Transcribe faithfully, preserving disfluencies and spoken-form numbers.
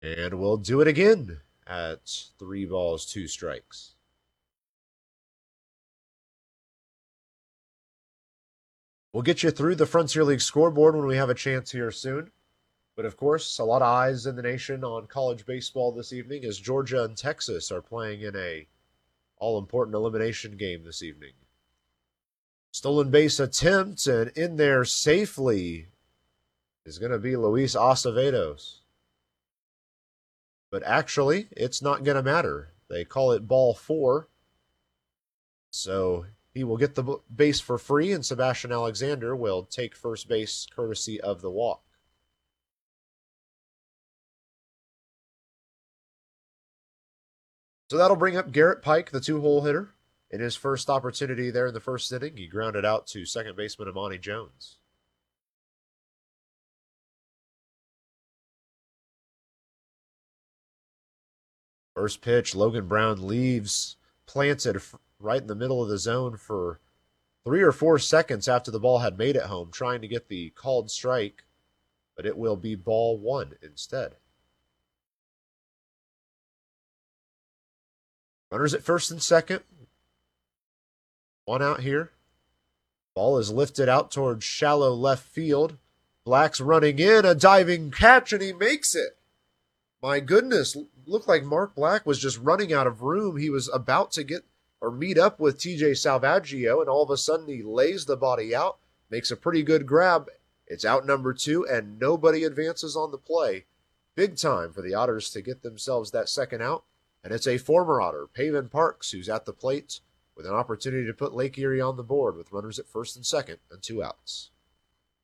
And we'll do it again at three balls, two strikes. We'll get you through the Frontier League scoreboard when we have a chance here soon. But of course, a lot of eyes in the nation on college baseball this evening as Georgia and Texas are playing in a all-important elimination game this evening. Stolen base attempt, and in there safely is going to be Luis Acevedos. But actually, it's not going to matter. They call it ball four. So he will get the base for free, and Sebastian Alexander will take first base courtesy of the walk. So that'll bring up Garrett Pike, the two-hole hitter. In his first opportunity there in the first inning, he grounded out to second baseman Amani Jones. First pitch, Logan Brown leaves planted right in the middle of the zone for three or four seconds after the ball had made it home, trying to get the called strike, but it will be ball one instead. Runners at first and second. One out here. Ball is lifted out towards shallow left field. Black's running in, a diving catch, and he makes it. My goodness, looked like Mark Black was just running out of room. He was about to get or meet up with T J Salvaggio, and all of a sudden he lays the body out, makes a pretty good grab. It's out number two, and nobody advances on the play. Big time for the Otters to get themselves that second out, and it's a former Otter, Pavin Parks, who's at the plate with an opportunity to put Lake Erie on the board with runners at first and second and two outs.